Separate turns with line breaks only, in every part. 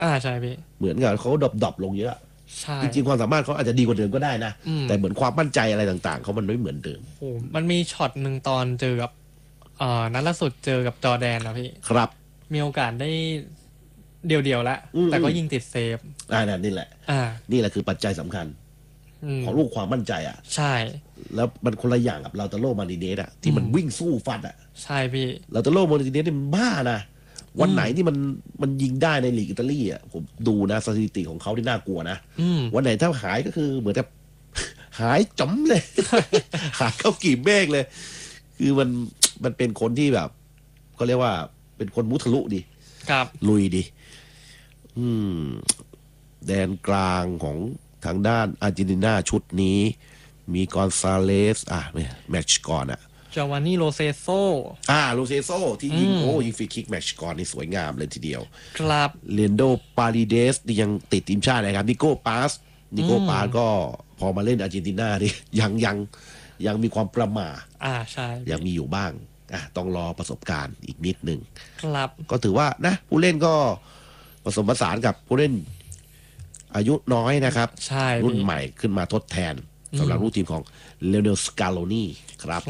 ใช่พี่
เหมือนกับเขาดรอปลงเยอะ
ใช่
จริงๆความสามารถเขาอาจจะดีกว่าเดิมก็ได้นะแต่เหมือนความมั่นใจอะไรต่างๆเขามันไม่เหมือนเดิม
โอ้มันมีช็อตหนึ่งตอนเจอกับนัดล่าสุดเจอกับจอร์แดนนะพี่
ครับ
มีโอกาสได้เดี่ยวๆแล้วแต่ก็ยิงติดเซฟ
นี่แหละ
อ่า
นี่แหละคือปัจจัยสำคัญของลูกความมั่นใจ
ใช่
แล้วมันคนละอย่างกับลาตาโรมาร์ติเนสที่มันวิ่งสู้ฟัด
ใช่พี่
ลาตาโรมาร์ติเนสนี่มันบ้านะวันไหนที่มันยิงได้ในลีกอิตาลีผมดูนะสถิติของเขาที่น่ากลัวนะวันไหนถ้าหายก็คือเหมือนจะหายจ๋อมเลย หายเข้ากี่เมฆเลย คือมันเป็นคนที่แบบเขาเรียกว่าเป็นคนมุทะลุดี
ครับ
ลุยดีแดนกลางของทางด้านอาร์เจนตินาชุดนี้มีกอนซาเลสแมตช์ก่อน
จาวานี่โรเซโซ
โรเซโซที่ยิงยิงฟรีคิกแมตช์ก่อนนี่สวยงามเลยทีเดียว
ครับ
เลียนโดปาริเดสที่ยังติดทีมชาตินะครับนิโก้ปาสก็พอมาเล่นอาร์เจนตินานี่ยังมีความประมา
ใช่
ยังมีอยู่บ้างต้องรอประสบการณ์อีกนิดนึง
ครับ
ก็ถือว่านะผู้เล่นก็ผสมผสานกับผู้เล่นอายุน้อยนะครับรุ่นใหม่ขึ้นมาทดแทนสำหรับลูกทีมของเลโอเนลสกาโลนีครับ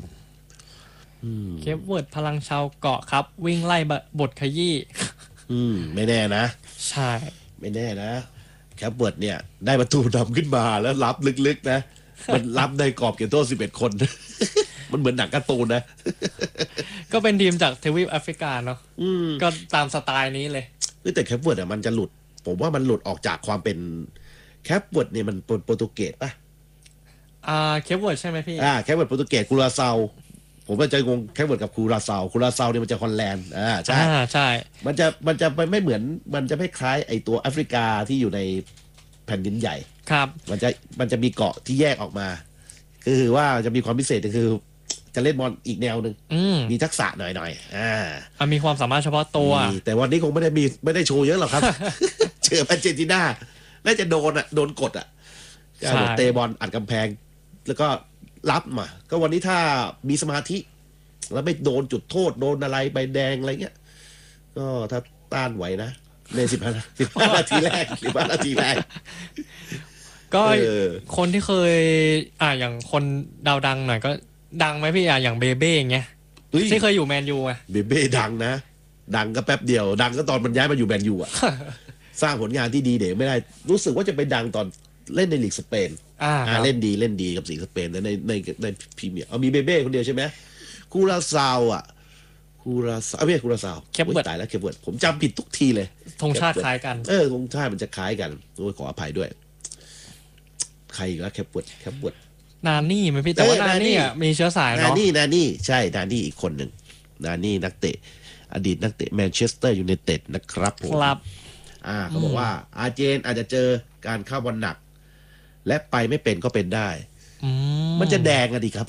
เคปเวิร์ดพลังชาวเกาะครับวิ่งไล่บทขยี้
ไม่แน่นะ
ใช่
ไม่แน่นะแคปเวิร์ดเนี่ยได้ประตูนำขึ้นมาแล้วรับลึกๆนะมันรับในกรอบเขตโทษ11 คนมันเหมือนหนังการ์ตูนนะ
ก็เป็นทีมจากทวีปแอฟริกาเนาะก็ตามสไตล์นี้เลย
แต่แคปเวิร์ดมันจะหลุดผมว่ามันหลุดออกจากความเป็นแคปเวิร์ดเนี่ยมันโปรตุเกสป่ะ
แคปเวิร์ดใช่ไหมพี่
แคปเวิร์ดโปรตุเกสคูราซาวผมว่าจะงงแคปเวิร์ดกับคูราซาวเนี่ยมันจะฮอลแลนด์ใช่มันจะไม่เหมือนมันจะไม่คล้ายไอตัวแอฟริกาที่อยู่ในแผ่นดินใหญ่
ครับ
มันจะมีเกาะที่แยกออกมาคือว่าจะมีความพิเศษคือจะเล่นบอลอีกแนวหนึ่งมีทักษะหน่อย
มีความสามารถเฉพาะตัว
แต่วันนี้คงไม่ได้โชว์เยอะหรอกครับ เจออาร์เจนตินาน่าจะโดนกดเตะบอลอัดกำแพงแล้วก็รับมาก็วันนี้ถ้ามีสมาธิแล้วไม่โดนจุดโทษโดนอะไรใบแดงอะไรเงี้ยก็ถ้าต้านไหวนะใน15 นาทีแรก15 นาทีแรก
ก็คนที่เคยอย่างคนดาวดังหน่อยก็ดังไหมพี่อย่างเบเบ้เงี้ยที่เคยอยู่แมนยูไง
เบเบ้ดังนะดังก็แป๊บเดียวดังก็ตอนมันย้ายมาอยู่แมนยูสร้างผลงานที่ดีเดี๋ยวไม่ได้รู้สึกว่าจะไปดังตอนเล่นในลีกสเปนเล่นดีกับสีสเปนในพรีเมียร์มีเบเบ้คนเดียวใช่ไหมคูราซาวไม่ใช่คูราซาว
แคปเวิร์ด
ตายแล้วแคปเวิร์ดผมจำผิดทุกทีเลย
ธงชาติคล้ายกัน
ธงชาติมันจะคล้ายกันขออภัยด้วยใครอีกแล้วแคปเวิร์ด
นานี่ไหมพี่แต่ว่านานี่มีเชื้อสายเนาะ
นานี่ใช่นานี่อีกคนหนึ่งนานี่นักเตะอดีตนักเตะแมนเชสเตอร์ยูไนเต็ดนะครับผมเขาบอกว่าอาร์เจนอาจจะเจอการเข้าบอลหนักและไปไม่เป็นก็เป็นได้มันจะแดงอะดิครับ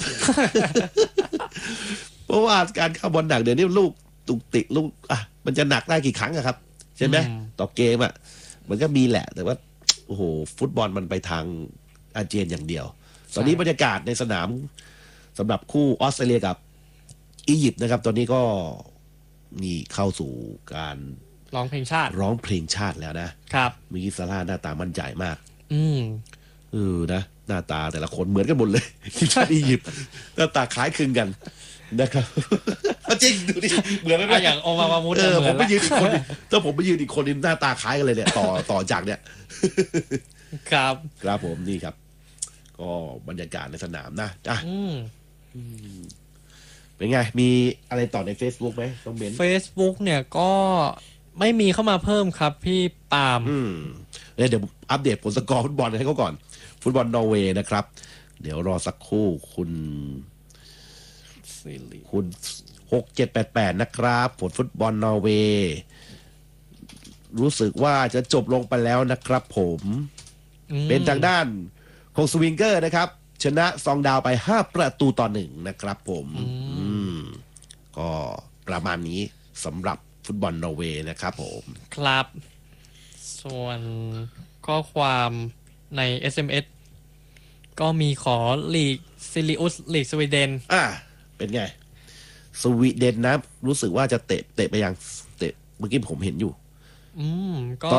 เพราะว่าการเข้าบอลหนักเดี๋ยวนี้ลูกตุกติกลูกมันจะหนักได้กี่ครั้งอะครับใช่ไหมต่อเกมมันก็มีแหละแต่ว่าโอ้โหฟุตบอลมันไปทางอาร์เจนอย่างเดียวตอนนี้บรรยากาศในสนามสำหรับคู่ออสเตรเลียกับอียิปต์นะครับตอนนี้ก็มีเข้าสู่การ
ร้องเพลงชาติ
แล้วนะครับมีซาร่าหน้าตามั่นใจมากนะหน้าตาแต่ละคนเหมือนกันหมดเลยทีมชาติอียิปต์หน้าตาคล้ายคลึงกันนะครับจริงดูดิเหมือนไหม
อย่างโอมามุด
ผมไปยืนอีกคนถ้าผมไปยืนอีกคนหน้าตาคล้ายกันเลยเนี่ยต่อจากเนี่ยครับผมนี่ครับก็บรรยากาศในสนามนะเป็นไงมีอะไรต่อใน Facebook ไหมต้องเบน
Facebook เนี่ยก็ไม่มีเข้ามาเพิ่มครับพี่ปาล์ม
เดี๋ยวอัปเดตผลสกอร์ฟุตบอลให้เขาก่อนฟุตบอลนอร์เวย์นะครับเดี๋ยวรอสักครู่คุณ6788นะครับผลฟุตบอลนอร์เวย์รู้สึกว่าจะจบลงไปแล้วนะครับผมเป็นทางด้านของสวิงเกอร์นะครับชนะซองดาวไป5-1นะครับผมก็ประมาณนี้สำหรับฟุตบอลนอร์เวย์นะครับผม
ครับส่วนข้อความใน SMS ก็มีขอลีกซิลิอุสลีกสวีเดน
เป็นไงสวีเดนนะรู้สึกว่าจะเตะไปยังเตะเมื่อกี้ผมเห็นอยู่
อืมก็